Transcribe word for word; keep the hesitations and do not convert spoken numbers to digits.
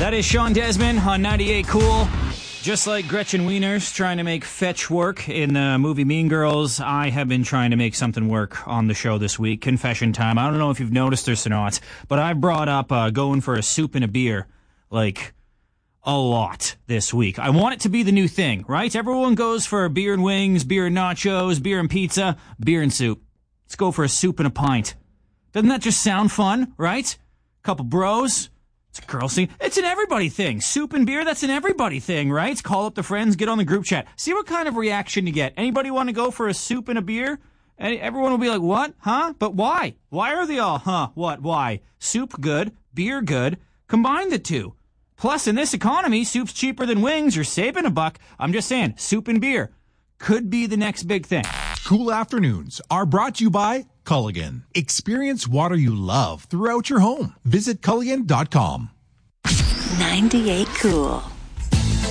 That is Sean Desmond on ninety-eight Cool. Just like Gretchen Wieners trying to make fetch work in the movie Mean Girls, I have been trying to make something work on the show this week. Confession time. I don't know if you've noticed this or not, but I brought up uh, going for a soup and a beer, like, a lot this week. I want it to be the new thing, right? Everyone goes for beer and wings, beer and nachos, beer and pizza, beer and soup. Let's go for a soup and a pint. Doesn't that just sound fun, right? Couple bros. It's a girl scene. It's an everybody thing. Soup and beer, that's an everybody thing, right? Call up the friends, get on the group chat. See what kind of reaction you get. Anybody want to go for a soup and a beer? And everyone will be like, what? Huh? But why? Why are they all, huh? What? Why? Soup good, beer good. Combine the two. Plus, in this economy, soup's cheaper than wings. You're saving a buck. I'm just saying, soup and beer could be the next big thing. Cool Afternoons are brought to you by Culligan. Experience water you love throughout your home. Visit Culligan dot com. ninety-eight Cool.